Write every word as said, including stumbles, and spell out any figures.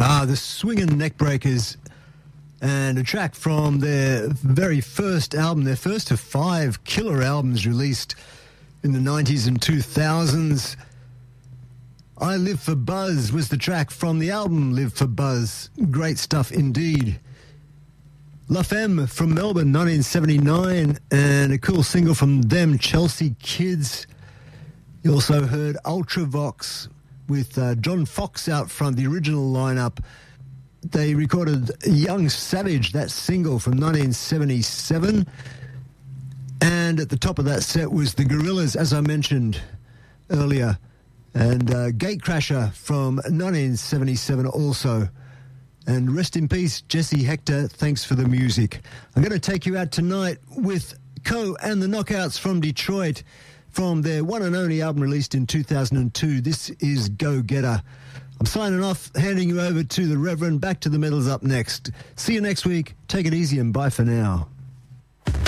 Ah, the Swingin' Neckbreakers, and a track from their very first album, their first of five killer albums released in the nineties and two thousands. I Live for Buzz was the track from the album Live for Buzz. Great stuff indeed. La Femme from Melbourne, nineteen seventy-nine, and a cool single from them, Chelsea Kids. You also heard Ultravox with uh, John Fox out front, the original lineup. They recorded Young Savage, that single from nineteen seventy-seven. And at the top of that set was the Gorillaz, as I mentioned earlier. And uh, Gatecrasher from nineteen seventy-seven also. And rest in peace, Jesse Hector. Thanks for the music. I'm going to take you out tonight with Co and the Knockouts from Detroit, from their one and only album released in two thousand two. This is Go Getter. I'm signing off, handing you over to the Reverend. Back to the medals up next. See you next week. Take it easy and bye for now.